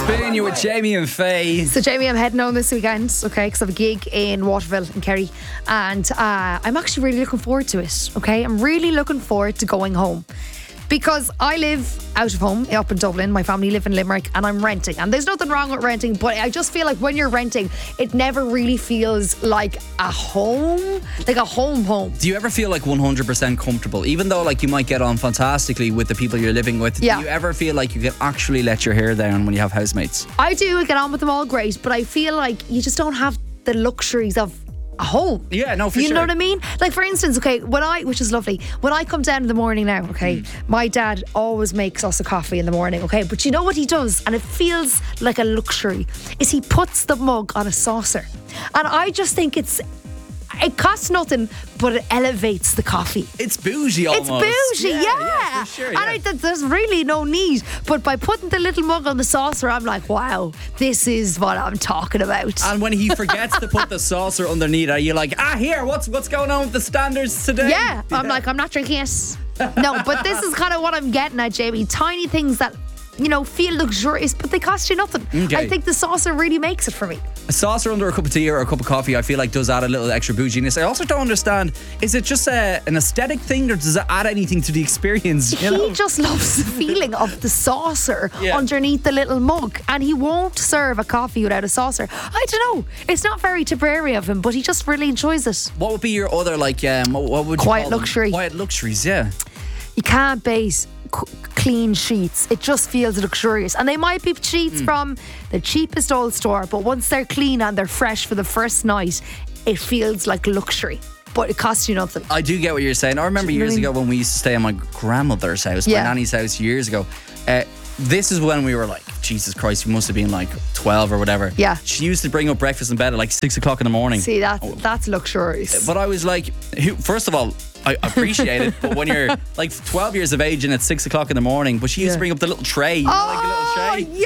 Spin, you with Jamie and Faye. So Jamie, I'm heading home this weekend, okay, because I have a gig in Waterville in Kerry, and I'm actually really looking forward to it, okay? I'm really looking forward to going home. Because I live out of home up in Dublin, my family live in Limerick, and I'm renting. And there's nothing wrong with renting, but I just feel like when you're renting, it never really feels like a home, like a home. Do you ever feel like 100% comfortable? Even though like you might get on fantastically with the people you're living with, Yeah. do you ever feel like you can actually let your hair down when you have housemates? I do get on with them all great, but I feel like you just don't have the luxuries of a home. Yeah, no, for You sure. know what I mean? Like, for instance, okay, which is lovely, when I come down in the morning now, okay, my dad always makes us a coffee in the morning, okay, but you know what he does, and it feels like a luxury, is he puts the mug on a saucer. And I just think it costs nothing, but it elevates the coffee. It's bougie almost. It's bougie, yeah. for sure, And there's really no need. But by putting the little mug on the saucer, I'm like, wow, this is what I'm talking about. And when he forgets to put the saucer underneath, are you like, here, what's going on with the standards today? Yeah, I'm like, I'm not drinking it. No, but this is kind of what I'm getting at, Jamie. Tiny things that, you know, feel luxurious, but they cost you nothing. Okay. I think the saucer really makes it for me. A saucer under a cup of tea or a cup of coffee, I feel like does add a little extra bouginess. I also don't understand, is it just an aesthetic thing or does it add anything to the experience? You know? He just loves the feeling of the saucer Yeah. underneath the little mug, and he won't serve a coffee without a saucer. I don't know. It's not very Tipperary of him, but he just really enjoys it. What would be your other, like, what would you Quiet call them? luxury. Quiet luxuries, yeah. You can't base clean sheets. It just feels luxurious. And they might be sheets from the cheapest old store, but once they're clean and they're fresh for the first night, it feels like luxury. But it costs you nothing. I do get what you're saying. I remember years ago when we used to stay at my grandmother's house, my Yeah. nanny's house years ago. This is when we were like, Jesus Christ, we must have been like 12 or whatever. Yeah. She used to bring up breakfast in bed at like 6 o'clock in the morning. See, that's luxurious. But I was like, first of all, I appreciate it, but when you're like 12 years of age and it's 6 o'clock in the morning, but she used to bring up the little tray, you know, like a little tray.